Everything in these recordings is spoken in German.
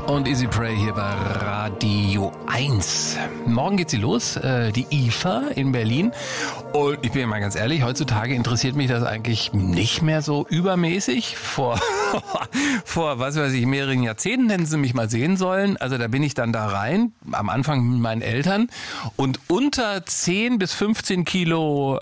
und Easy Pray hier bei Radio 1. Morgen geht sie los, die IFA in Berlin. Und ich bin mal ganz ehrlich, heutzutage interessiert mich das eigentlich nicht mehr so übermäßig. Vor was weiß ich, mehreren Jahrzehnten hätten sie mich mal sehen sollen. Also da bin ich dann da rein, am Anfang mit meinen Eltern. Und unter 10 bis 15 Kilo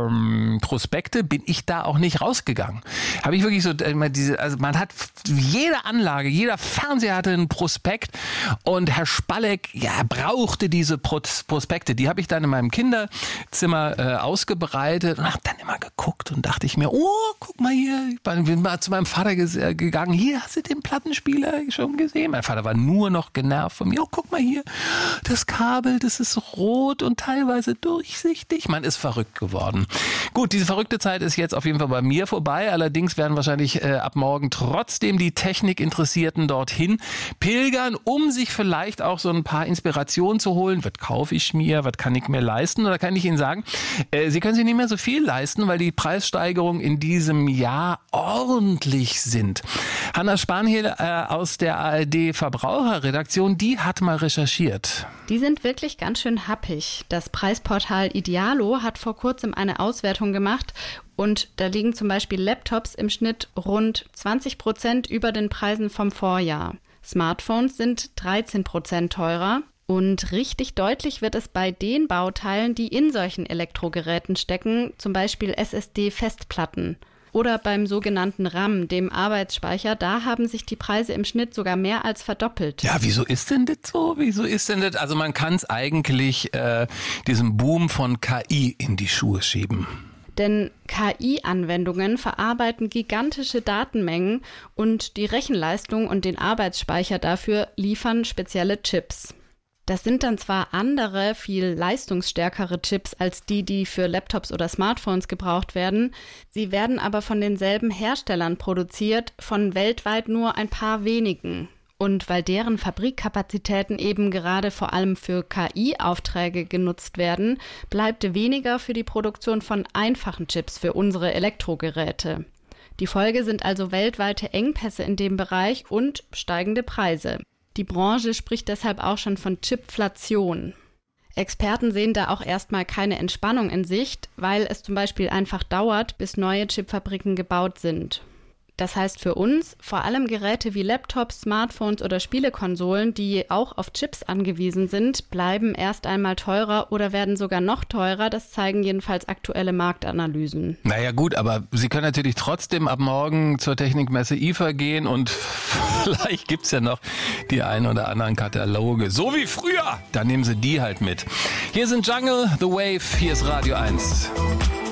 Prospekte bin ich da auch nicht rausgegangen. Habe ich wirklich so, also man hat jede Anlage, jeder Fernseher hatte einen Prospekt und Herr Spalleck, brauchte diese Prospekte. Die habe ich dann in meinem Kinderzimmer ausgebreitet und habe dann immer geguckt und dachte ich mir, guck mal hier, ich bin mal zu meinem Vater gegangen, hier, hast du den Plattenspieler schon gesehen? Mein Vater war nur noch genervt von mir, guck mal hier, das Kabel, das ist rot und teilweise durchsichtig. Man ist verrückt geworden. Gut, diese verrückte Zeit ist jetzt auf jeden Fall bei mir vorbei, allerdings werden wahrscheinlich ab morgen trotzdem die Technikinteressierten dorthin pilgern, um sich vielleicht auch so ein paar Inspirationen zu holen. Was kaufe ich mir? Was kann ich mir leisten? Oder kann ich Ihnen sagen, Sie können sich nicht mehr so viel leisten, weil die Preissteigerungen in diesem Jahr ordentlich sind. Hanna Spanhiel aus der ARD Verbraucherredaktion, die hat mal recherchiert. Die sind wirklich ganz schön happig. Das Preisportal Idealo hat vor kurzem eine Auswertung gemacht und da liegen zum Beispiel Laptops im Schnitt rund 20% über den Preisen vom Vorjahr. Smartphones sind 13% teurer. Und richtig deutlich wird es bei den Bauteilen, die in solchen Elektrogeräten stecken, zum Beispiel SSD-Festplatten. Oder beim sogenannten RAM, dem Arbeitsspeicher, da haben sich die Preise im Schnitt sogar mehr als verdoppelt. Ja, wieso ist denn das so? Also man kann es eigentlich diesem Boom von KI in die Schuhe schieben. Denn KI-Anwendungen verarbeiten gigantische Datenmengen und die Rechenleistung und den Arbeitsspeicher dafür liefern spezielle Chips. Das sind dann zwar andere, viel leistungsstärkere Chips als die für Laptops oder Smartphones gebraucht werden. Sie werden aber von denselben Herstellern produziert, von weltweit nur ein paar wenigen. Und weil deren Fabrikkapazitäten eben gerade vor allem für KI-Aufträge genutzt werden, bleibt weniger für die Produktion von einfachen Chips für unsere Elektrogeräte. Die Folge sind also weltweite Engpässe in dem Bereich und steigende Preise. Die Branche spricht deshalb auch schon von Chipflation. Experten sehen da auch erstmal keine Entspannung in Sicht, weil es zum Beispiel einfach dauert, bis neue Chipfabriken gebaut sind. Das heißt für uns, vor allem Geräte wie Laptops, Smartphones oder Spielekonsolen, die auch auf Chips angewiesen sind, bleiben erst einmal teurer oder werden sogar noch teurer. Das zeigen jedenfalls aktuelle Marktanalysen. Naja gut, aber Sie können natürlich trotzdem ab morgen zur Technikmesse IFA gehen und vielleicht gibt's ja noch die ein oder anderen Kataloge. So wie früher, dann nehmen Sie die halt mit. Hier sind Jungle, The Wave, hier ist Radio 1.